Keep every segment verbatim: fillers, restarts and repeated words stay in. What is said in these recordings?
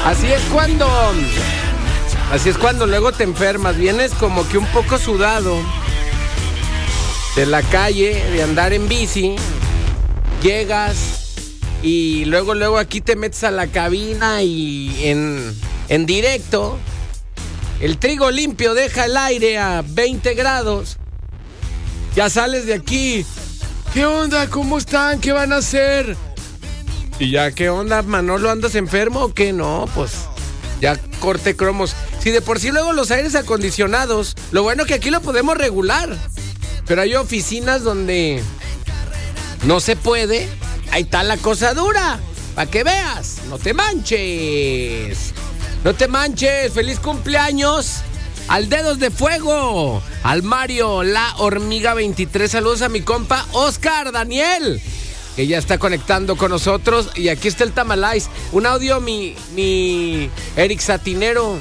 Así es cuando... Así es cuando luego te enfermas. Vienes como que un poco sudado de la calle, de andar en bici. Llegas y luego, luego aquí te metes a la cabina y en, en directo... El trigo limpio deja el aire a veinte grados. Ya sales de aquí. ¿Qué onda? ¿Cómo están? ¿Qué van a hacer? Y ya, ¿qué onda, Manolo? ¿Andas enfermo o qué? No, pues ya corte cromos. Si de por sí luego los aires acondicionados, lo bueno que aquí lo podemos regular. Pero hay oficinas donde no se puede. Ahí está la cosa dura. Para que veas, no te manches. No te manches, feliz cumpleaños al Dedos de Fuego, al Mario, la hormiga veintitrés, saludos a mi compa Oscar Daniel, que ya está conectando con nosotros, y aquí está el Tamalais, un audio mi, mi Eric Satinero.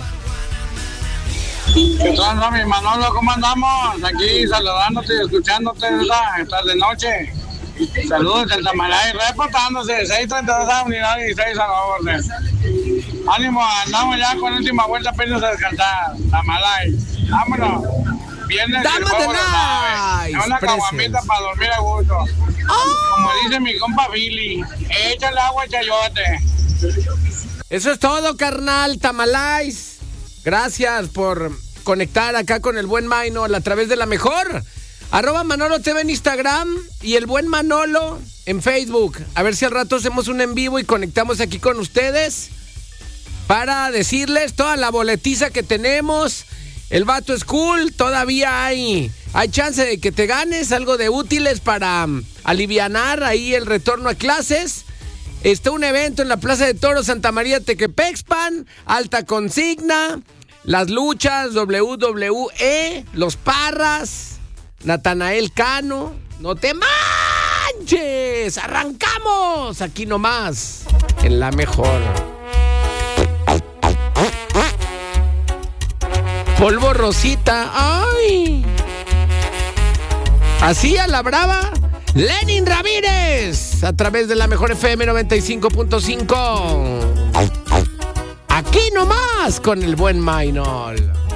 ¿Qué onda, mi Manolo? ¿Cómo andamos? Aquí saludándote y escuchándote esta tarde noche. Saludos del Tamalais, reportándose, seis treinta y dos a unidad dieciséis a la orden. Ánimo, andamos ya con última vuelta, apenas a descansar. Tamalais, vámonos. Viernes el juego lo sabe. Una caguamita para dormir a gusto. Oh. Como dice mi compa Billy, échale agua, chayote. Eso es todo, carnal, Tamalais. Gracias por conectar acá con el buen Maynol a través de la mejor. Arroba Manolo T V en Instagram y el buen Manolo en Facebook. A ver si al rato hacemos un en vivo y conectamos aquí con ustedes para decirles toda la boletiza que tenemos. El vato es cool, todavía hay, hay chance de que te ganes algo de útiles para um, alivianar ahí el retorno a clases. Está un evento en la Plaza de Toros Santa María Tequepexpan, alta consigna, las luchas, W W E, los Parras, Natanael Cano. ¡No te manches! ¡Arrancamos! Aquí nomás, en la mejor. Polvo Rosita. ¡Ay! Así a la brava, Lenin Ramírez, a través de la mejor F M noventa y cinco punto cinco. Aquí nomás con el buen Maynol.